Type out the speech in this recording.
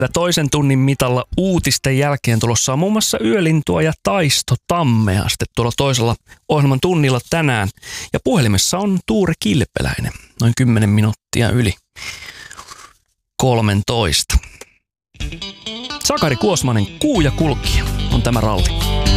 Ja toisen tunnin mitalla uutisten jälkeen tulossa on muun muassa Yölintua ja Taisto Tammea sitten tuolla toisella ohjelman tunnilla tänään. Ja puhelimessa on Tuure Kilpeläinen, noin 10 minuuttia yli 13. Sakari Kuosmanen, Kuu ja kulkija on tämä ralli.